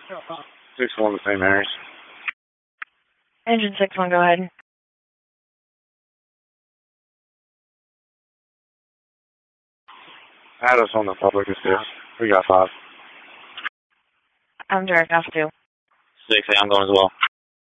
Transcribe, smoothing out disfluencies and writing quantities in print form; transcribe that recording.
6-1 to St. Mary's. Engine 6-1, go ahead. Add us on the public assist. We got 5. I'm direct off 2. 6, I'm going as well.